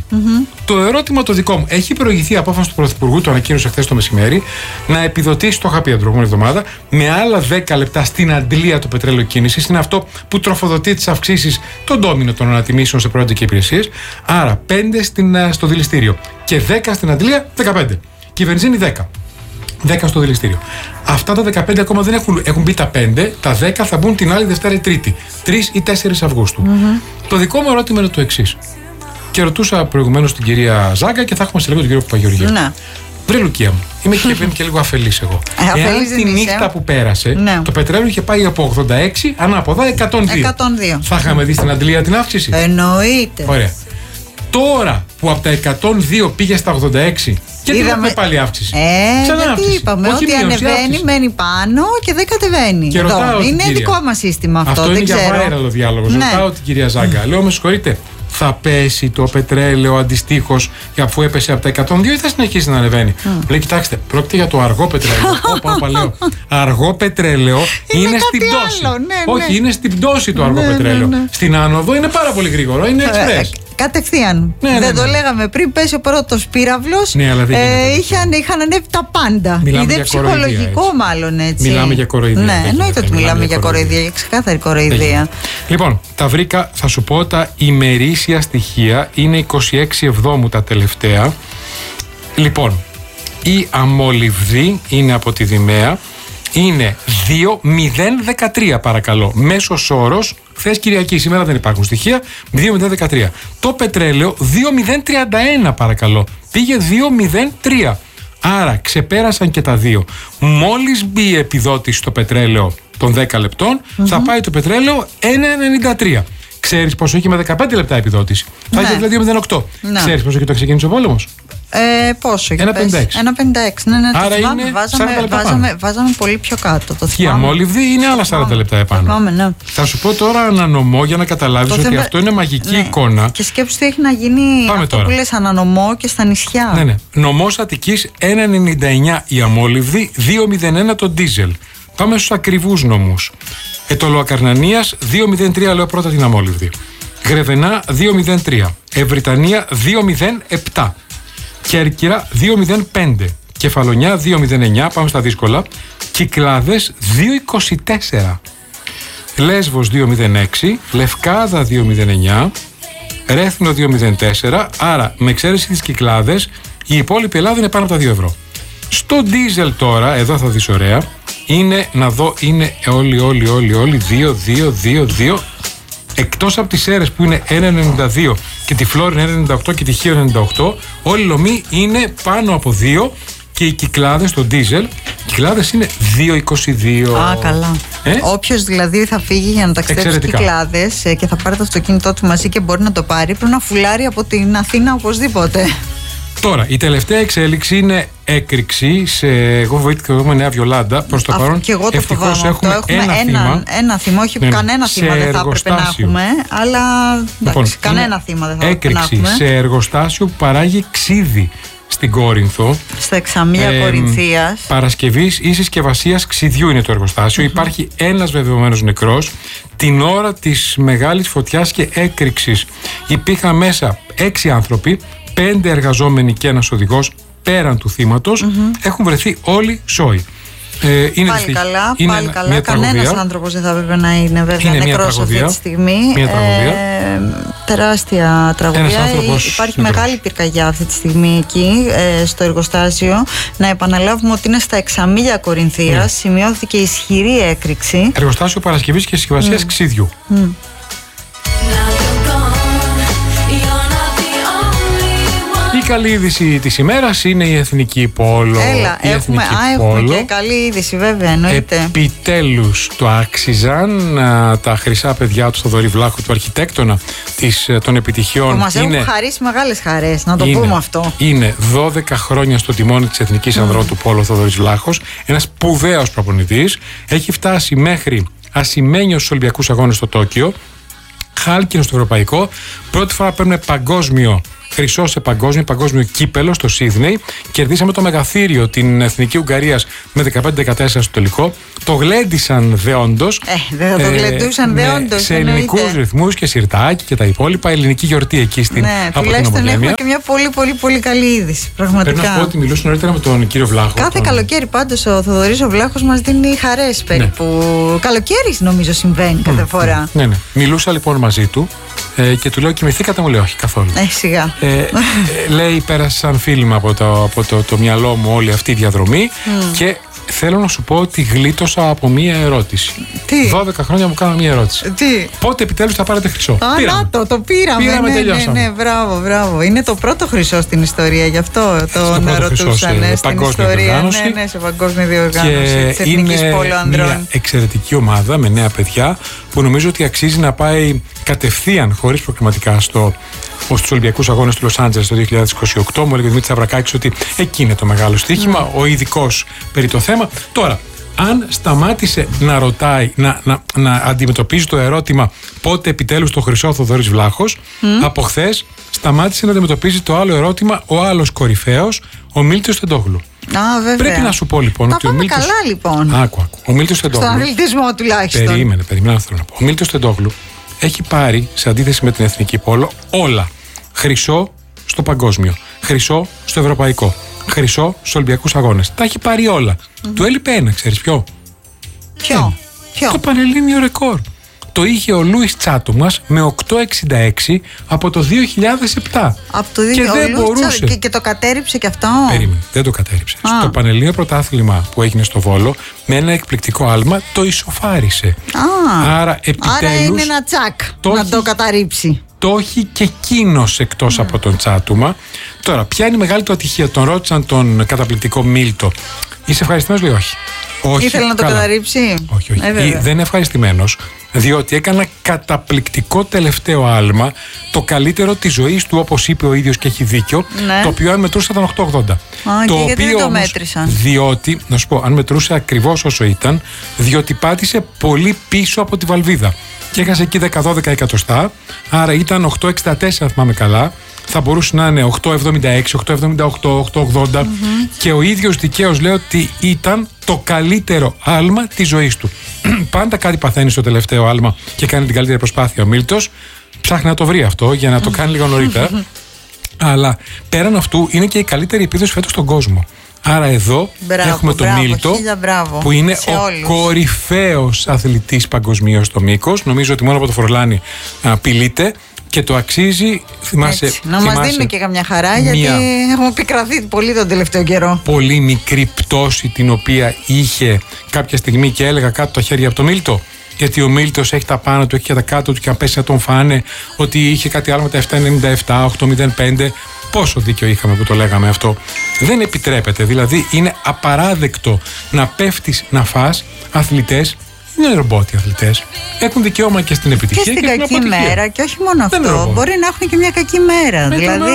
Το ερώτημα το δικό μου, έχει προηγηθεί η απόφαση του Πρωθυπουργού, το ανακοίνωσε χθες το μεσημέρι, να επιδοτήσει, το είχα πει την προηγούμενη εβδομάδα, με άλλα 10 λεπτά στην αντλία του πετρέλαιο κίνησης. Είναι αυτό που τροφοδοτεί τις αυξήσεις, τον ντόμινο των ανατιμήσεων σε προϊόντα και υπηρεσίες. Άρα 5 στο δηληστήριο και 10 στην αντλία, 15. Και η βενζίνη 10. 10 στο δηληστήριο. Αυτά τα 15 ακόμα δεν έχουν μπει τα 5, τα 10 θα μπουν την άλλη Δευτέρα ή Τρίτη, 3 ή 4 Αυγούστου. Το δικό μου ερώτημα είναι το εξής. Και ρωτούσα προηγουμένως την κυρία Ζάγκα και θα έχουμε σε λίγο τον κύριο Παπαγεωργίου. Ναι. Βρε Λουκία μου, είμαι και λίγο αφελής εγώ. Εάν τη νύχτα που πέρασε, το πετρέλαιο είχε πάει από 86 ανάποδα 102. Θα είχαμε δει στην αντλία την αύξηση. Εννοείται. Ωραία. Τώρα που από τα 102 πήγε στα 86 και τι είδαμε πάλι αύξηση. Γιατί είπαμε ότι ανεβαίνει, μένει πάνω και δεν κατεβαίνει. Και είναι δικό μας σύστημα αυτό. Αυτό δεν είναι ξέρω. Για viral ο διάλογος. Ρωτάω την κυρία Ζάγκα. Λέω, με συγχωρείτε, θα πέσει το πετρέλαιο αντιστοίχως αφού έπεσε από τα 102 ή θα συνεχίσει να ανεβαίνει. Λέει, κοιτάξτε, πρόκειται για το αργό πετρέλαιο. Όπα, λέω. Αργό πετρέλαιο είναι στην πτώση. Όχι, είναι στην πτώση το αργό πετρέλαιο. Στην άνοδο είναι πάρα πολύ γρήγορο, είναι εξπρές. Κατευθείαν. Δεν το λέγαμε πριν, πέσει ο πρώτος πύραυλος. Είχαν ανέβει τα πάντα. Είναι ψυχολογικό, μάλλον έτσι. Μιλάμε για κοροϊδία. Ναι, εννοείται ότι μιλάμε για κοροϊδία, για ξεκάθαρη κοροϊδία. Λοιπόν, τα βρήκα, θα σου πω τα ημερήσια στοιχεία. Είναι 26 Εβδόμου τα τελευταία. Λοιπόν, η αμολυβδή είναι από τη Δημαία. Είναι 2.013 παρακαλώ. Μέσος όρος, χθες Κυριακή, σήμερα δεν υπάρχουν στοιχεία, 2.013. Το πετρέλαιο 2.031 παρακαλώ. Πήγε 2.03. Άρα ξεπέρασαν και τα δύο. Μόλις μπει η επιδότηση στο πετρέλαιο των 10 λεπτών, θα πάει το πετρέλαιο 1.93. Ξέρεις πόσο έχει με 15 λεπτά επιδότηση? Θα έχει δηλαδή 2.08. Ξέρεις πόσο έχει το ξεκίνησε ο πόλεμος? Πόσο? 1,56. 1,56. Ναι, άρα είναι βάζαμε πολύ πιο κάτω. Το και η αμόλυβδη είναι άλλα 40 λεπτά επάνω. Ναι. Θα σου πω τώρα ανανομό για να καταλάβεις ότι αυτό είναι μαγική εικόνα. Και σκέψου τι έχει να γίνει. Πάμε αυτό τώρα. Που λες ανανομό και στα νησιά. Ναι. Νομός Αττικής 1,99 η αμόλυβδη, 2,01 το ντίζελ. Πάμε στους ακριβούς νομούς. Ετωλοακαρνανίας 2,03 λέω πρώτα την αμόλυβδη. Γρεβενά 2,03. Ευρυτανία 2,07. Κέρκυρα 2,05. Κεφαλονιά 2,09. Πάμε στα δύσκολα. Κυκλάδες 2,24. Λέσβος 2,06. Λευκάδα 2,09. Ρέθινο 2,04. Άρα με εξαίρεση τις Κυκλάδες η υπόλοιπη Ελλάδα είναι πάνω από τα 2 ευρώ. Στο ντίζελ τώρα, εδώ θα δεις ωραία, είναι να δω, είναι όλοι 2. Εκτός από τις Σέρρες που είναι 1,92 και τη Φλόριν 1,98 και τη Χίο 1,98, όλοι οι λομοί είναι πάνω από 2 και οι Κυκλάδες στο ντίζελ, οι Κυκλάδες είναι 2,22. Καλά. Όποιος δηλαδή θα φύγει για να ταξιδέψει στις Κυκλάδες και θα πάρει το αυτοκίνητό του μαζί και μπορεί να το πάρει, πρέπει να φουλάρει από την Αθήνα οπωσδήποτε. Τώρα, η τελευταία εξέλιξη είναι έκρηξη σε. Εγώ βοήθηκα με Νέα Βιολάντα. Προς το παρόν, και εγώ το φοβάμαι. Έχουμε ένα θύμα, όχι κανένα θύμα δεν θα έπρεπε να έχουμε, αλλά κανένα θύμα δεν θα έπρεπε να έχουμε. Έκρηξη σε εργοστάσιο που παράγει ξύδι στην Κόρινθο. Στα Εξαμήλια Κορινθίας. Παρασκευής ή συσκευασίας ξυδιού είναι το εργοστάσιο. Υπάρχει ένας βεβαιωμένος νεκρός. Την ώρα της μεγάλης φωτιάς και έκρηξης υπήρχαν μέσα 6 άνθρωποι. 5 εργαζόμενοι και ένας οδηγός πέραν του θύματος έχουν βρεθεί όλοι σώοι. Είναι πάλι καλά. Κανένας άνθρωπος δεν θα έπρεπε να είναι βέβαια νεκρός αυτή τη στιγμή. Μια τραγωδία. Τεράστια τραγωδία. Υπάρχει μεγάλη πυρκαγιά αυτή τη στιγμή εκεί στο εργοστάσιο. Να επαναλάβουμε ότι είναι στα Εξαμήλια Κορινθίας. Σημειώθηκε ισχυρή έκρηξη. Εργοστάσιο Παρασκευής και συσκευασίας ξύδιου. Η καλή είδηση της ημέρας είναι η Εθνική Πόλο. Έχουμε και καλή είδηση βέβαια, εννοείται. Επιτέλους το άξιζαν τα χρυσά παιδιά του Θοδωρή Βλάχου, του αρχιτέκτονα των επιτυχιών. Που μας έχουν χαρίσει μεγάλες χαρές, να το πούμε αυτό. Είναι 12 χρόνια στο τιμόνι της Εθνικής Ανδρών του Πόλο Θοδωρής Βλάχος. Ένας σπουδαίος προπονητής. Έχει φτάσει μέχρι ασημένιο στους Ολυμπιακούς Αγώνες στο Τόκιο. Χάλκινο στο Ευρωπαϊκό. Πρώτη φορά παίρνουν παγκόσμιο χρυσό σε παγκόσμιο κύπελο στο Σίδνεϊ. Κερδίσαμε το μεγαθύριο, την Εθνική Ουγγαρίας, με 15-14 στο τελικό. Το γλέντισαν δεόντως. Δεν θα το γλεντούσαν δεόντως. Σε ελληνικούς ρυθμούς και σιρτάκι και τα υπόλοιπα. Ελληνική γιορτή εκεί στην από τουλάχιστον έχουμε και μια πολύ καλή είδηση. Πραγματικά. Πρέπει να σου πω ότι μιλούσα νωρίτερα με τον κύριο Βλάχο. Κάθε καλοκαίρι πάντως ο Θοδωρής ο Βλάχος μας δίνει χαρές περίπου. Ναι. Καλοκαίρι νομίζω συμβαίνει κάθε φορά. Ναι. Μιλούσα λοιπόν μαζί του και του λέω: κοιμηθήκατε? Μου λέει: όχι, καθόλου. Σιγά. Λέει: πέρασε σαν φίλμα από το μυαλό μου όλη αυτή η διαδρομή και θέλω να σου πω ότι γλίτωσα από μία ερώτηση. Τι? 12 χρόνια μου κάνα μία ερώτηση. Τι? Πότε επιτέλους θα πάρετε χρυσό? Το πήραμε. Ναι, μπράβο. Είναι το πρώτο χρυσό στην ιστορία, γι' αυτό τον ρωτούσαν στην ιστορία. Ναι, σε παγκόσμια διοργάνωση της Εθνικής Πόλο Ανδρών. Μια εξαιρετική ομάδα με νέα παιδιά που νομίζω ότι αξίζει να πάει κατευθείαν, χωρίς προκριματικά, στους Ολυμπιακούς Αγώνες του Λος Άντζελες το 2028. Μου έλεγε ο Δημήτρης Τσαβρακάκης ότι εκεί είναι το μεγάλο στοίχημα, ο ειδικός περί το θέμα. Τώρα, αν σταμάτησε να ρωτάει, να αντιμετωπίζει το ερώτημα πότε επιτέλους το χρυσό Θοδωρής Βλάχος, από χθες σταμάτησε να αντιμετωπίζει το άλλο ερώτημα ο άλλος κορυφαίος, ο Μίλτος Τεντόγλου. Πρέπει να σου πω λοιπόν ότι ο Μίλτος. Καλά λοιπόν. Άκου. Ο Μίλτος Τεντόγλου. Στον αθλητισμό τουλάχιστον. Περίμενε, θέλω να πω. Ο Μίλτος Τεντόγλου έχει πάρει, σε αντίθεση με την Εθνική Πόλο, όλα. Χρυσό στο παγκόσμιο, χρυσό στο ευρωπαϊκό, χρυσό στους Ολυμπιακούς Αγώνες. Τα έχει πάρει όλα. Του έλειπε ένα, ξέρεις ποιο? Ποιο? Το πανελλήνιο ρεκόρ. Το είχε ο Λούις Τσάτομας με 8,66 από το 2007. Από το και δεν μπορούσε. Και το κατέρριψε και αυτό. Περίμενε, δεν το κατέρριψε. Στο πανελλήνιο πρωτάθλημα που έγινε στο Βόλο, με ένα εκπληκτικό άλμα, το ισοφάρισε. Άρα είναι ένα τσακ να το καταρρίψει. Το έχει και εκείνος εκτός από τον Τσάτουμα. Τώρα, ποια είναι η μεγάλη του ατυχία? Τον ρώτησαν τον καταπληκτικό Μίλτο. Είσαι ευχαριστημένος? Λέει όχι. Ήθελε να το καταρρίψει. Όχι. Δεν είναι ευχαριστημένος, διότι έκανα καταπληκτικό τελευταίο άλμα, το καλύτερο της ζωής του, όπως είπε ο ίδιος και έχει δίκιο, το οποίο αν μετρούσε ήταν 8,80. Γιατί δεν το μέτρησαν? Διότι, να σου πω, αν μετρούσε ακριβώς όσο ήταν, διότι πάτησε πολύ πίσω από τη βαλβίδα και έχασε εκεί 10-12 εκατοστά, άρα ήταν 8,64 θυμάμαι καλά. Θα μπορούσε να είναι 8,76, 8,78, 8,80 και ο ίδιος δικαίως λέει ότι ήταν το καλύτερο άλμα της ζωής του. Πάντα κάτι παθαίνει στο τελευταίο άλμα και κάνει την καλύτερη προσπάθεια ο Μίλτος. Ψάχνει να το βρει αυτό για να το κάνει λίγο νωρίτερα. Αλλά πέραν αυτού είναι και η καλύτερη επίδοση φέτος στον κόσμο. Άρα εδώ έχουμε τον Μίλτο, που είναι ο κορυφαίος αθλητής παγκοσμίως στο μήκος. Νομίζω ότι μόνο από το Φορλάνι απειλείται. Και το αξίζει, να μας δίνουν και καμιά χαρά, γιατί έχουμε πικραθεί πολύ τον τελευταίο καιρό. Πολύ μικρή πτώση την οποία είχε κάποια στιγμή και έλεγα κάτω τα χέρια από το Μίλτο. Γιατί ο Μίλτος έχει τα πάνω του, έχει και τα κάτω του και αν πέσει να τον φάνε, ότι είχε κάτι άλλο με τα 7,97, 8,05. Πόσο δίκιο είχαμε που το λέγαμε αυτό? Δεν επιτρέπεται, δηλαδή είναι απαράδεκτο να πέφτεις να φας. Αθλητές είναι ρομπότοι αθλητές. Έχουν δικαίωμα και στην επιτυχία και στην κακή μέρα. Και όχι μόνο αυτό. Μπορεί να έχουν και μια κακή μέρα. Δηλαδή,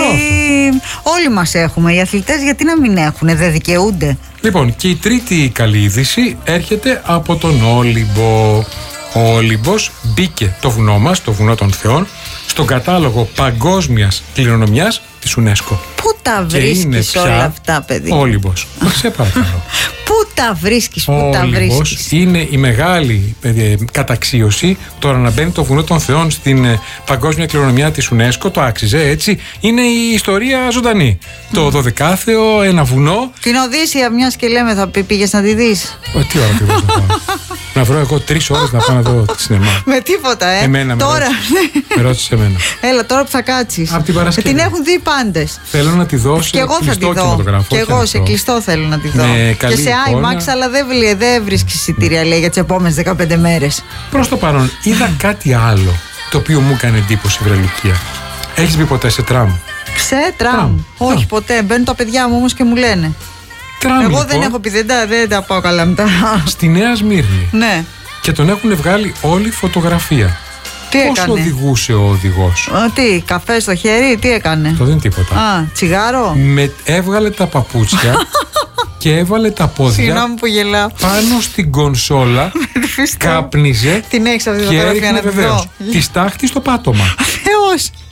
όλοι μας έχουμε. Οι αθλητές γιατί να μην έχουν, δεν δικαιούνται. Λοιπόν, και η τρίτη καλή είδηση έρχεται από τον Όλυμπο. Ο Όλυμπος μπήκε το βουνό μας, το βουνό των Θεών, στον κατάλογο παγκόσμιας κληρονομιάς της UNESCO. Πού τα βρίσκεις όλα αυτά, παιδί? Όλυμπος. Σε παρακαλώ. Πού τα βρίσκεις, πού τα βρίσκεις? Είναι η μεγάλη καταξίωση τώρα να μπαίνει το βουνό των Θεών στην παγκόσμια κληρονομιά της UNESCO. Το άξιζε, έτσι. Είναι η ιστορία ζωντανή. Το 12άθεο, ένα βουνό. Την Οδύσσεια, μιας και λέμε, θα πήγες να τη δεις? Τι ώρα πήγες να πάω? Να βρω εγώ 3 ώρες να πάω να δω τη σινεμά. Με τίποτα, Εμένα, τώρα. Με ρώτησες εμένα. Έλα, τώρα που θα κάτσεις. Από την Παρασκευή. Την έχουν δει οι πάντες. Θέλω να τη δω σε κλειστό κινηματογράφο. Και εγώ σε κλειστό θέλω να τη δω. Και σε IMAX, αλλά δεν βρίσκεις εισιτήρια, λέει, για τις επόμενες 15 μέρες. Προς το παρόν, είδα κάτι άλλο το οποίο μου έκανε εντύπωση, βρε Λουκία. Έχεις μπει ποτέ σε τραμ? Σε τραμ? Όχι, ποτέ. Μπαίνουν τα παιδιά μου όμως και μου λένε. Τραμ, εγώ λοιπόν, δεν έχω πει, δεν τα πάω καλά μετά. Στη Νέα Σμύρνη. Ναι. Και τον έχουν βγάλει όλη φωτογραφία. Τι πώς έκανε? οδηγούσε ο οδηγός? Τι, καφέ στο χέρι, τι έκανε? Αυτό δεν είναι τίποτα. Τσιγάρο? Έβγαλε τα παπούτσια και έβαλε τα πόδια που γελάω. πάνω στην κονσόλα. Κάπνιζε. Την έχεις αυτή τη και φωτογραφία να τη δω? Τη στάχτη στο πάτωμα. Θεός.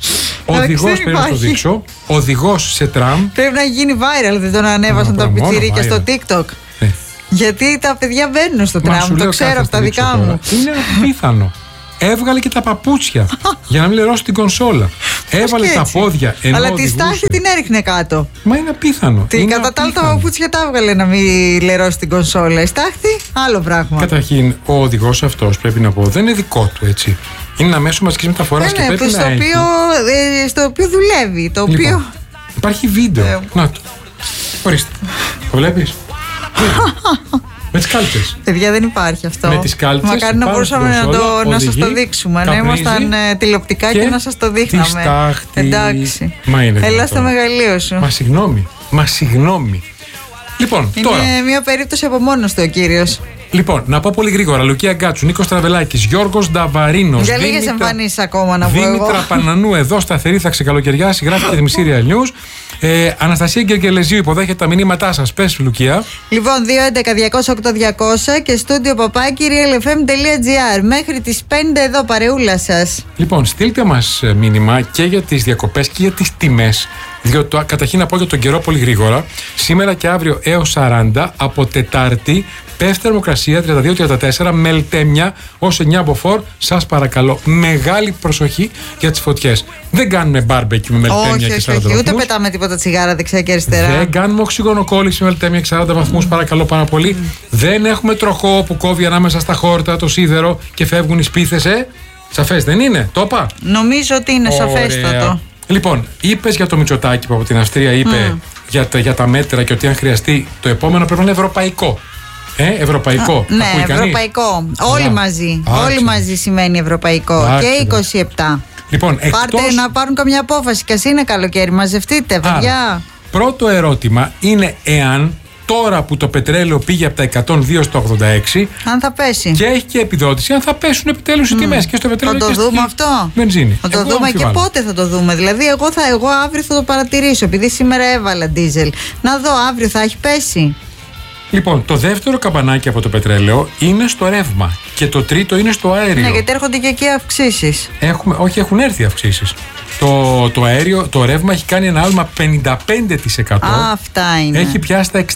Οδηγός, πρέπει να το δείξω. Οδηγός σε τραμ. Πρέπει να γίνει viral, δεν τον ανέβασαν τα πιτσιρίκια στο TikTok. Γιατί τα παιδιά μπαίνουν στο τραμ, το ξέρω από τα δικά μου. Είναι απίθανο. Έβγαλε και τα παπούτσια για να μην λερώσει την κονσόλα. Έβαλε τα πόδια. Αλλά τη στάχη την έριχνε κάτω. Μα είναι απίθανο. Κατά τα άλλα τα παπούτσια τα έβγαλε να μην λερώσει την κονσόλα. Η στάχτη, άλλο πράγμα. Καταρχήν, ο οδηγός αυτός, πρέπει να πω, δεν είναι δικό του, έτσι. Είναι ένα μέσο μαζικής μεταφοράς και πρέπει να έχει. Στο οποίο δουλεύει. Λοιπόν, υπάρχει βίντεο. Να το. Ορίστε. Το βλέπεις? Με τις κάλτσες. Παιδιά, δεν υπάρχει αυτό. Με τις κάλτσες. Μακάρι να μπορούσαμε να σας το δείξουμε. Να ήμασταν τηλεοπτικά και να σας το δείχναμε. Τη στάχτη. Εντάξει. Μα είναι. Έλα στο μεγαλείο σου. Μα συγγνώμη. Λοιπόν, είναι τώρα. Είναι μια περίπτωση από μόνος του ο κύριος. Λοιπόν, να πω πολύ γρήγορα. Λουκία Γκάτσου, Νίκος Τραβελάκης, Γιώργος Νταβαρίνος. Για λίγες εμφανίσεις ακόμα να πω. Δήμητρα Πανανού, εδώ σταθερή, θα ξεκαλοκαιριάσει. Γράφει και Δημησίρια News. Αναστασία Γκεργελεζίου υποδέχεται τα μηνύματά σας. Πες, Λουκία. Λοιπόν, 211-208-200 και στούντιο παπάκι realfm.gr. Μέχρι τις 5 εδώ, παρεούλα σας. Λοιπόν, στείλτε μας μήνυμα και για τις διακοπές και για τις τιμές. Διότι καταρχήν να πω για τον καιρό πολύ γρήγορα. Σήμερα και αύριο έως 40, από Τετάρτη πέφτει θερμοκρασία 32-34, μελτέμια ως 9 μποφόρ. Σας παρακαλώ, μεγάλη προσοχή για τις φωτιές. Δεν κάνουμε μπάρμπεκι με μελτέμια και 40 βαθμούς. Ούτε πετάμε τίποτα τσιγάρα δεξιά και αριστερά. Δεν κάνουμε οξυγονοκόλληση με μελτέμια και 40 βαθμούς, παρακαλώ πάρα πολύ. Δεν έχουμε τροχό που κόβει ανάμεσα στα χόρτα το σίδερο και φεύγουν οι σπίθες, Σαφές δεν είναι, το είπα? Νομίζω ότι είναι σαφέστατο. Λοιπόν, είπες για το Μητσοτάκη που από την Αυστρία είπε για τα μέτρα και ότι αν χρειαστεί το επόμενο πρέπει να είναι ευρωπαϊκό. Ευρωπαϊκό. Ναι, ευρωπαϊκό. Όλοι μαζί. Όλοι μαζί σημαίνει ευρωπαϊκό. Και 27. Λοιπόν, να πάρουν καμιά απόφαση και ας είναι καλοκαίρι. Μαζευτείτε, παιδιά. Πρώτο ερώτημα είναι εάν τώρα που το πετρέλαιο πήγε από τα 102 στο 86, αν θα πέσει. Και έχει και επιδότηση, αν θα πέσουν επιτέλους οι τιμές και στο πετρέλαιο και στο δούμε αυτό. Βενζίνη. Θα το δούμε και πότε θα το δούμε. Δηλαδή, εγώ αύριο θα το παρατηρήσω, επειδή σήμερα έβαλα ντίζελ. Να δω, αύριο θα έχει πέσει. Λοιπόν, το δεύτερο καμπανάκι από το πετρέλαιο είναι στο ρεύμα και το τρίτο είναι στο αέριο. Ναι, γιατί έρχονται και εκεί αυξήσεις. Όχι, έχουν έρθει αυξήσεις. Το αέριο, το ρεύμα έχει κάνει ένα άλμα 55%. Αυτά είναι. Έχει πιάσει τα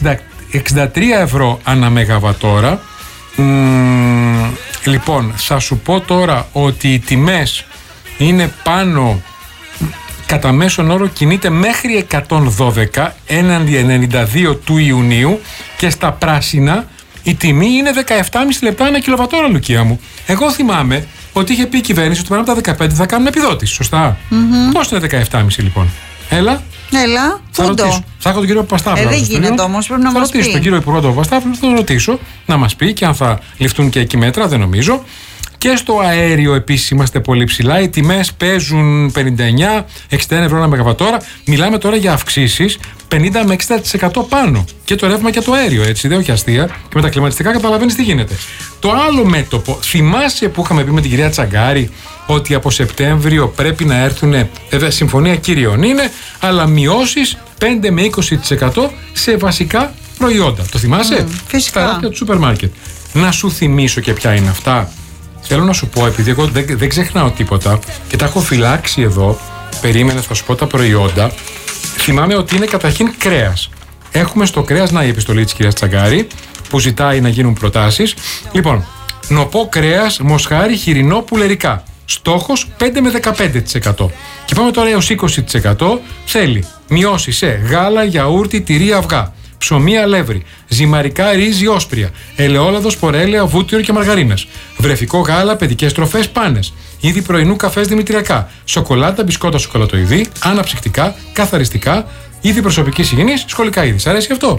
63 ευρώ ανά μεγαβατόρα. Λοιπόν, θα σου πω τώρα ότι οι τιμές είναι πάνω, κατά μέσον όρο κινείται μέχρι 112 έναντι 92 του Ιουνίου και στα πράσινα η τιμή είναι 17,5 λεπτά ανά κιλοβατόρα, Λουκία μου. Εγώ θυμάμαι ότι είχε πει η κυβέρνηση ότι μετά από τα 15 θα κάνουν επιδότηση, σωστά? Πώς είναι 17,5 λοιπόν? Έλα, φούντο. Θα έχω τον κύριο Παπασταύλου. Δεν γίνεται όμως, πρέπει να μας πει. Θα ρωτήσω τον κύριο Υπουργό Παπασταύλου, θα τον ρωτήσω να μας πει και αν θα ληφθούν και εκεί μέτρα, δεν νομίζω. Και στο αέριο επίσης είμαστε πολύ ψηλά. Οι τιμές παίζουν 59-61 ευρώ ανά μεγαβατόρα. Μιλάμε τώρα για αυξήσεις 50 με 60% πάνω. Και το ρεύμα και το αέριο, έτσι, δεν όχι αστεία. Και με τα κλιματιστικά καταλαβαίνεις τι γίνεται. Το άλλο μέτωπο, θυμάσαι που είχαμε πει με την κυρία Τσαγκάρη ότι από Σεπτέμβριο πρέπει να έρθουν, βέβαια συμφωνία κύριων είναι, αλλά μειώσεις 5 με 20% σε βασικά προϊόντα. Το θυμάσαι? Φυσικά. Στα ράφια του σούπερ μάρκετ. Να σου θυμίσω και ποια είναι αυτά. Θέλω να σου πω, επειδή εγώ δεν ξεχνάω τίποτα και τα έχω φυλάξει εδώ, περίμενε, θα σου πω τα προϊόντα. Θυμάμαι ότι είναι καταρχήν κρέας. Έχουμε στο κρέας, η επιστολή της κυρίας Τσαγκάρη, που ζητάει να γίνουν προτάσεις. Λοιπόν, νοπό κρέας, μοσχάρι, χοιρινό, πουλερικά. Στόχος 5 με 15%. Και πάμε τώρα έως 20%. Θέλει μειώσει σε γάλα, γιαούρτι, τυρί, αυγά, ψωμί, αλεύρι, ζυμαρικά, ρύζι, όσπρια, ελαιόλαδος, πορέλαια, βούτυρο και μαργαρίνες, βρεφικό γάλα, παιδικές τροφές, πάνες, είδη πρωινού, καφές δημητριακά, σοκολάτα, μπισκότα σοκολατοειδή, αναψυκτικά, καθαριστικά, είδη προσωπικής υγιεινής, σχολικά είδη. Σ' αρέσει αυτό?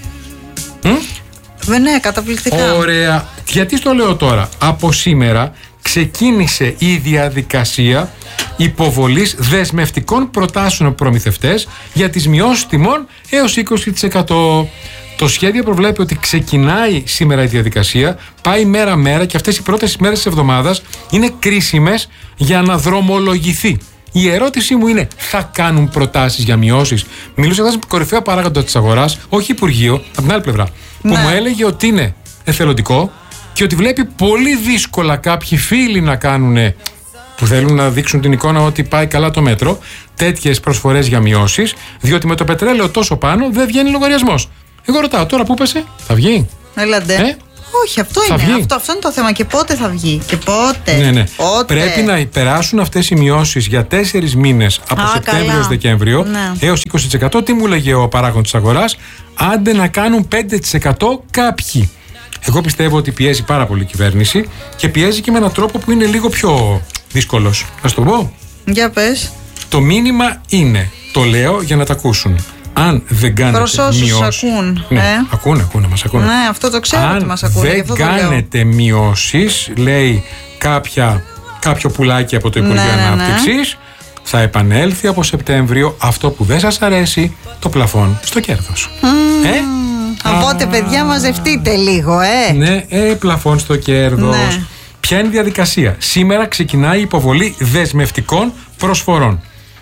Ναι, καταπληκτικά. Ωραία. Γιατί στο λέω τώρα? Από σήμερα ξεκίνησε η διαδικασία υποβολής δεσμευτικών προτάσεων προμηθευτές για τις μειώσεις τιμών έως 20%. Το σχέδιο προβλέπει ότι ξεκινάει σήμερα η διαδικασία, πάει μέρα-μέρα και αυτές οι πρώτες μέρες της εβδομάδας είναι κρίσιμες για να δρομολογηθεί. Η ερώτησή μου είναι, θα κάνουν προτάσεις για μειώσεις? Μιλούσα με κορυφαίο παράγοντα της αγοράς, όχι Υπουργείο, από την άλλη πλευρά, που μου έλεγε ότι είναι εθελοντικό και ότι βλέπει πολύ δύσκολα κάποιοι φίλοι να κάνουν που θέλουν να δείξουν την εικόνα ότι πάει καλά το μέτρο, τέτοιες προσφορές για μειώσεις, διότι με το πετρέλαιο τόσο πάνω δεν βγαίνει λογαριασμός. Εγώ ρωτάω, τώρα που πέσε, θα βγει? Έλαντε. Όχι, αυτό είναι. Αυτό είναι το θέμα. Και πότε θα βγει? Και πότε? Ναι. Πότε? Πρέπει να περάσουν αυτές οι μειώσεις για 4 μήνες από Σεπτέμβριο έως Δεκέμβριο, έως 20%. Τι μου λέγε ο παράγων της αγοράς? Άντε να κάνουν 5% κάποιοι. Εγώ πιστεύω ότι πιέζει πάρα πολύ η κυβέρνηση και πιέζει και με έναν τρόπο που είναι λίγο πιο δύσκολος. Να σου το πω. Για πες. Το μήνυμα είναι, το λέω για να τα ακούσουν. Αν δεν κάνετε μειώσεις. Ακούν. Ακούνε, μας ακούνε. Ναι, αυτό το ξέρω ότι μας ακούνε. Αν δεν κάνετε μειώσεις, λέει κάποιο πουλάκι από το Υπουργείο Ανάπτυξης, θα επανέλθει από Σεπτέμβριο αυτό που δεν σας αρέσει, το πλαφόν στο κέρδος. Οπότε, παιδιά, μαζευτείτε λίγο, Ναι, πλαφόν στο κέρδος. Ναι. Ποια είναι η διαδικασία? Σήμερα ξεκινάει η υποβολή δεσμευτικών προσφορών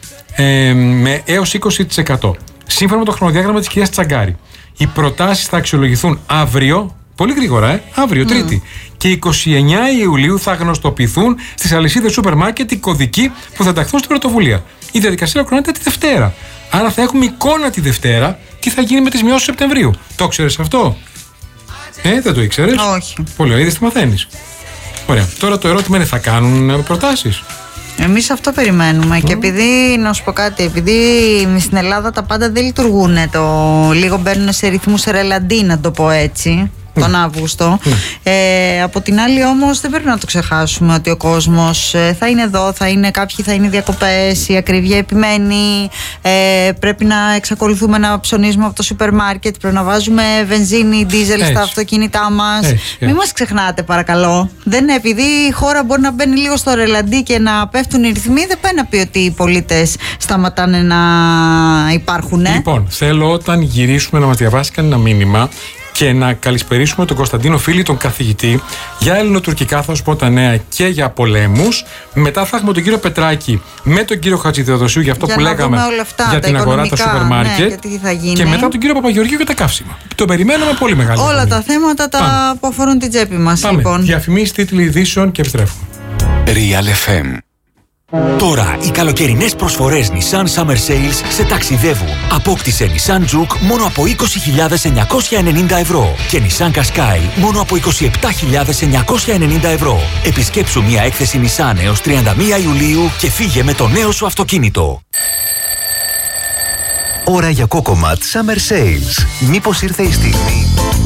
με έως 20%. Σύμφωνα με το χρονοδιάγραμμα της κυρίας Τσαγκάρη. Οι προτάσεις θα αξιολογηθούν αύριο, πολύ γρήγορα, αύριο, Τρίτη. Και 29 Ιουλίου θα γνωστοποιηθούν στις αλυσίδες σούπερ μάρκετ οι κωδικοί που θα ενταχθούν στην πρωτοβουλία. Η διαδικασία ολοκληρώνεται τη Δευτέρα. Άρα θα έχουμε εικόνα τη Δευτέρα τι θα γίνει με τις μειώσεις Σεπτεμβρίου. Το ξέρεις αυτό? Δεν το ήξερες? Όχι. Πολύ ωραία, είδες τι μαθαίνεις. Ωραία. Τώρα το ερώτημα είναι, θα κάνουν προτάσεις? Εμείς αυτό περιμένουμε. Και επειδή, να σου πω κάτι, επειδή στην Ελλάδα τα πάντα δεν λειτουργούν, λίγο μπαίνουν σε ρυθμούς ρελαντί, να το πω έτσι, τον Αύγουστο. Από την άλλη όμως δεν πρέπει να το ξεχάσουμε ότι ο κόσμος θα είναι εδώ, κάποιοι θα είναι διακοπές, η ακρίβεια επιμένει, πρέπει να εξακολουθούμε να ψωνίζουμε από το σούπερ μάρκετ, πρέπει να βάζουμε βενζίνη, ντίζελ στα αυτοκίνητά μας. Μην μας ξεχνάτε παρακαλώ. Επειδή η χώρα μπορεί να μπαίνει λίγο στο ρελαντί και να πέφτουν οι ρυθμοί, δεν πάει να πει ότι οι πολίτες σταματάνε να υπάρχουν. Λοιπόν, θέλω όταν γυρίσουμε να μας διαβάσει κανένα μήνυμα και να καλησπερίσουμε τον Κωνσταντίνο Φίλη, τον καθηγητή, για ελληνοτουρκικά θα σου πω τα νέα και για πολέμους. Μετά θα έχουμε τον κύριο Πετράκη με τον κύριο Χατζηδεοδοσίου για αυτό που λέγαμε για την αγορά, τα σούπερ μάρκετ. Και μετά τον κύριο Παπαγεωργίου για τα καύσιμα. Το περιμένουμε πολύ μεγάλο. Όλα τα θέματα που αφορούν την τσέπη μας. Λοιπόν. Διαφημίσεις, τίτλοι ειδήσεων και επιστρέφουμε. Real FM. Τώρα οι καλοκαιρινές προσφορές Nissan Summer Sales σε ταξιδεύουν. Απόκτησε Nissan Juke μόνο από 20.990 ευρώ και Nissan Qashqai μόνο από 27.990 ευρώ. Επισκέψου μια έκθεση Nissan έως 31 Ιουλίου και φύγε με το νέο σου αυτοκίνητο. Ώρα για Cocomat Summer Sales. Μήπως ήρθε η στιγμή?